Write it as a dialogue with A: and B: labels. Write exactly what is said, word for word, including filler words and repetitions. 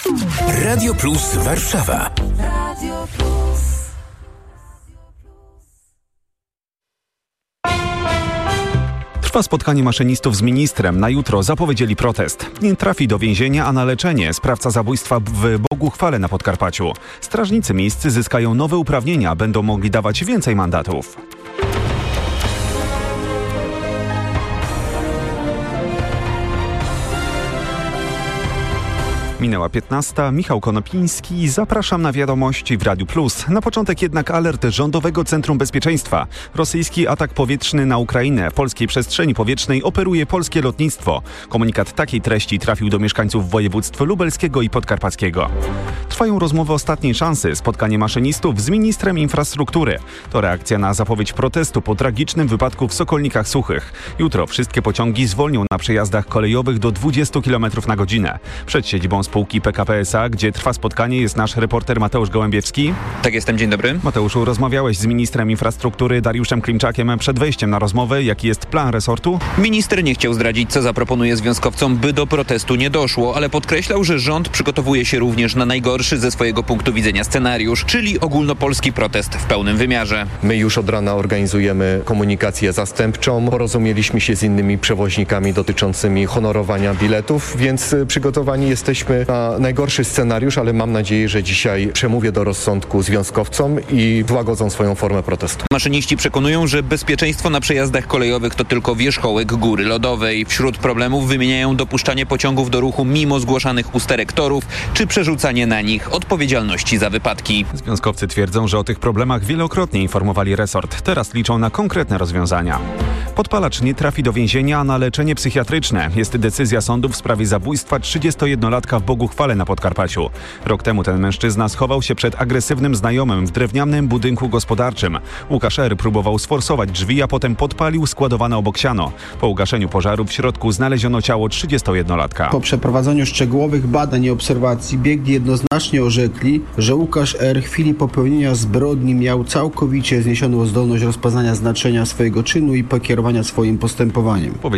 A: Radio Plus Warszawa. Radio Plus. Trwa spotkanie maszynistów z ministrem. Na jutro zapowiedzieli protest. Nie trafi do więzienia, a na leczenie. Sprawca zabójstwa w Boguchwale na Podkarpaciu. Strażnicy miejscy zyskają nowe uprawnienia. Będą mogli dawać więcej mandatów. Minęła piętnasta. Michał Konopiński. Zapraszam na wiadomości w Radiu Plus. Na początek jednak alert Rządowego Centrum Bezpieczeństwa. Rosyjski atak powietrzny na Ukrainę. W polskiej przestrzeni powietrznej operuje polskie lotnictwo. Komunikat takiej treści trafił do mieszkańców województw lubelskiego i podkarpackiego. Trwają rozmowy ostatniej szansy. Spotkanie maszynistów z ministrem infrastruktury. To reakcja na zapowiedź protestu po tragicznym wypadku w Sokolnikach Suchych. Jutro wszystkie pociągi zwolnią na przejazdach kolejowych do dwudziestu kilometrów na godzinę. Przed siedzibą spółki P K P S A, gdzie trwa spotkanie, jest nasz reporter Mateusz Gołębiewski.
B: Tak, jestem. Dzień dobry.
A: Mateuszu, rozmawiałeś z ministrem infrastruktury Dariuszem Klimczakiem przed wejściem na rozmowę. Jaki jest plan resortu?
B: Minister nie chciał zdradzić, co zaproponuje związkowcom, by do protestu nie doszło, ale podkreślał, że rząd przygotowuje się również na najgorszy ze swojego punktu widzenia scenariusz, czyli ogólnopolski protest w pełnym wymiarze.
C: My już od rana organizujemy komunikację zastępczą. Porozumieliśmy się z innymi przewoźnikami dotyczącymi honorowania biletów, więc przygotowani jesteśmy na najgorszy scenariusz, ale mam nadzieję, że dzisiaj przemówię do rozsądku związkowcom i złagodzą swoją formę protestu.
B: Maszyniści przekonują, że bezpieczeństwo na przejazdach kolejowych to tylko wierzchołek góry lodowej. Wśród problemów wymieniają dopuszczanie pociągów do ruchu mimo zgłaszanych usterek torów, czy przerzucanie na nich odpowiedzialności za wypadki.
A: Związkowcy twierdzą, że o tych problemach wielokrotnie informowali resort. Teraz liczą na konkretne rozwiązania. Podpalacz nie trafi do więzienia, a na leczenie psychiatryczne. Jest decyzja sądu w sprawie zabójstwa trzydziestojednolatka w Boguchwale na Podkarpaciu. Rok temu ten mężczyzna schował się przed agresywnym znajomym w drewnianym budynku gospodarczym. Łukasz R. próbował sforsować drzwi, a potem podpalił składowane obok siano. Po ugaszeniu pożaru w środku znaleziono ciało trzydziestojednolatka.
D: Po przeprowadzeniu szczegółowych badań i obserwacji biegli jednoznacznie orzekli, że Łukasz R. w chwili popełnienia zbrodni miał całkowicie zniesioną zdolność rozpoznania znaczenia swojego czynu i pokierowania swoim postępowaniem.